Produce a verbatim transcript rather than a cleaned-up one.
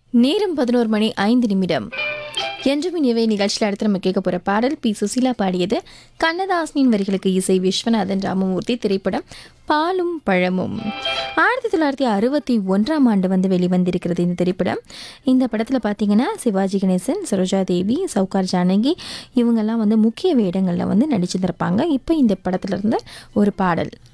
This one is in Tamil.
நேரம் பதினோரு மணி ஐந்து நிமிடம். என்றும் இனியவை நிகழ்ச்சியில் அடுத்து நம்ம கேட்க போகிற பாடல் பி சுசீலா பாடியது. கண்ணதாசனின் வரிகளுக்கு இசை விஸ்வநாதன் ராமமூர்த்தி. திரைப்படம் பாலும் பழமும். ஆயிரத்தி தொள்ளாயிரத்தி அறுபத்தி ஒன்றாம் ஆண்டு வந்து வெளிவந்திருக்கிறது இந்த திரைப்படம். இந்த படத்தில் பார்த்தீங்கன்னா சிவாஜி கணேசன், சரோஜா தேவி, சவுகார் ஜானகி இவங்கெல்லாம் வந்து முக்கிய வேடங்களில் வந்து நடிச்சிருந்திருப்பாங்க. இப்போ இந்த படத்துல இருந்து ஒரு பாடல்.